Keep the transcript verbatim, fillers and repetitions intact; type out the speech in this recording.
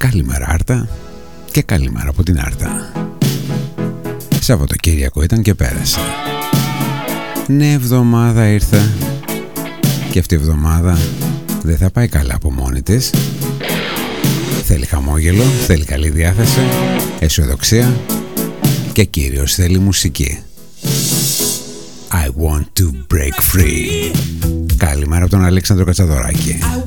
Καλημέρα Άρτα και καλημέρα από την Άρτα. Σαββατοκύριακο ήταν και πέρασε. Ναι, εβδομάδα ήρθε και αυτή η εβδομάδα δεν θα πάει καλά από μόνη της. Θέλει χαμόγελο, θέλει καλή διάθεση, αισιοδοξία και κυρίως θέλει μουσική. I want to break free. Καλημέρα από τον Αλέξανδρο Κατσαδωράκη.